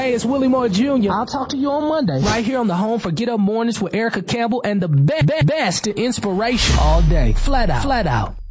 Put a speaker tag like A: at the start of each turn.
A: Hey, it's Willie Moore Jr.
B: I'll talk to you on Monday.
A: Right here on the home for Get Up Mornings with Erica Campbell and the best in inspiration all day. Flat out.